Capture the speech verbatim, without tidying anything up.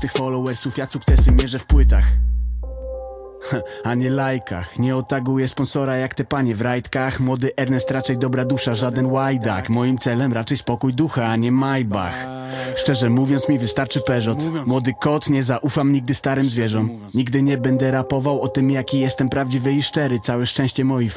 pustych followersów, ja sukcesy mierzę w płytach, a nie lajkach. Nie otaguję sponsora jak te panie w rajtkach. Młody Ernest raczej dobra dusza, żaden łajdak. Moim celem raczej spokój ducha, a nie Maybach. Szczerze mówiąc mi wystarczy Peugeot. Młody kot, nie zaufam nigdy starym zwierzom. Nigdy nie będę rapował o tym jaki jestem prawdziwy i szczery. Całe szczęście moi